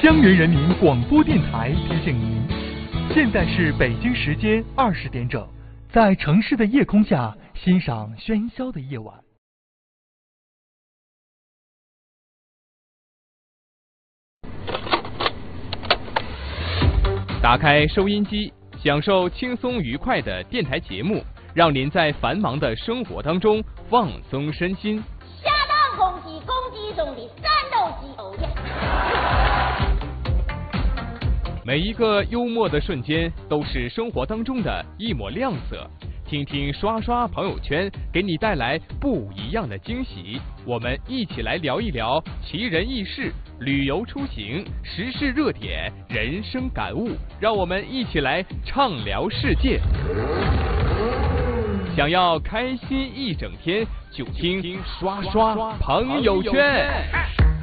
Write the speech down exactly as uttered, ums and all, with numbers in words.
江源人民广播电台提醒您，现在是北京时间二十点整，在城市的夜空下欣赏喧嚣的夜晚。 打开收音机，享受轻松愉快的电台节目，让您在繁忙的生活当中放松身心。 下当空气攻击中的战斗机偶呀！ 每一个幽默的瞬间都是生活当中的一抹亮色。听听刷刷朋友圈，给你带来不一样的惊喜。我们一起来聊一聊奇人异事、旅游出行、时事热点、人生感悟，让我们一起来畅聊世界。想要开心一整天，就听刷刷朋友圈。